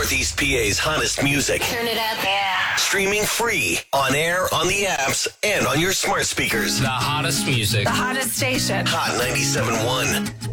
Northeast PA's hottest music. Turn it up. Yeah. Streaming free, on air, on the apps, and on your smart speakers. The hottest music. The hottest station. Hot 97.1.